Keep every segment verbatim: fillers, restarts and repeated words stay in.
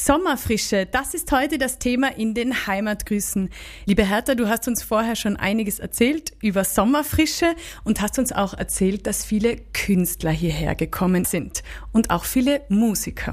Sommerfrische, das ist heute das Thema in den Heimatgrüßen. Liebe Hertha, du hast uns vorher schon einiges erzählt über Sommerfrische und hast uns auch erzählt, dass viele Künstler hierher gekommen sind und auch viele Musiker.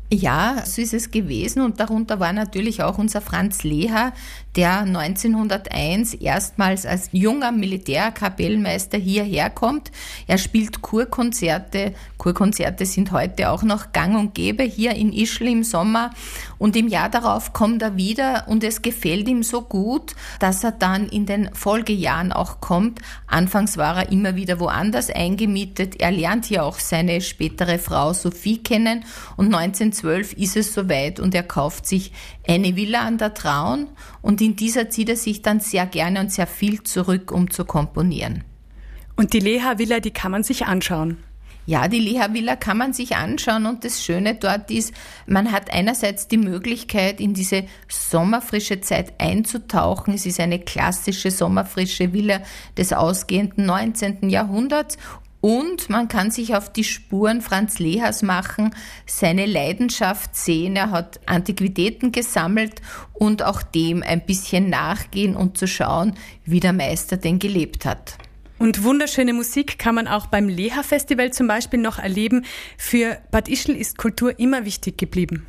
Ja, so ist es gewesen und darunter war natürlich auch unser Franz Leher, der neunzehnhunderteins erstmals als junger Militärkapellmeister hierher kommt. Er spielt Kurkonzerte. Kurkonzerte sind heute auch noch gang und gäbe hier in Ischl im Sommer. Und im Jahr darauf kommt er wieder und es gefällt ihm so gut, dass er dann in den Folgejahren auch kommt. Anfangs war er immer wieder woanders eingemietet. Er lernt hier auch seine spätere Frau Sophie kennen und neunzehnhundertzwölf ist es soweit und er kauft sich eine Villa an der Traun und in dieser zieht er sich dann sehr gerne und sehr viel zurück, um zu komponieren. Und die Leher-Villa, die kann man sich anschauen? Ja, die Leher-Villa kann man sich anschauen und das Schöne dort ist, man hat einerseits die Möglichkeit, in diese sommerfrische Zeit einzutauchen. Es ist eine klassische sommerfrische Villa des ausgehenden neunzehnten Jahrhunderts. Und man kann sich auf die Spuren Franz Lehers machen, seine Leidenschaft sehen. Er hat Antiquitäten gesammelt und auch dem ein bisschen nachgehen und zu schauen, wie der Meister denn gelebt hat. Und wunderschöne Musik kann man auch beim Leher-Festival zum Beispiel noch erleben. Für Bad Ischl ist Kultur immer wichtig geblieben.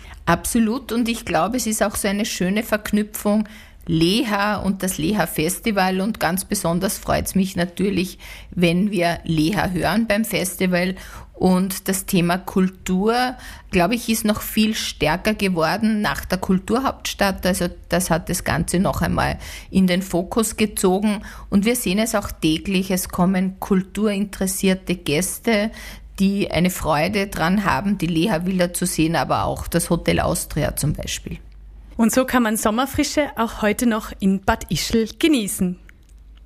Absolut und ich glaube, es ist auch so eine schöne Verknüpfung Leher und das Leher-Festival und ganz besonders freut es mich natürlich, wenn wir Leher hören beim Festival und das Thema Kultur, glaube ich, ist noch viel stärker geworden nach der Kulturhauptstadt, also das hat das Ganze noch einmal in den Fokus gezogen und wir sehen es auch täglich, es kommen kulturinteressierte Gäste, die eine Freude dran haben, die Leher-Villa zu sehen, aber auch das Hotel Austria zum Beispiel. Und so kann man Sommerfrische auch heute noch in Bad Ischl genießen.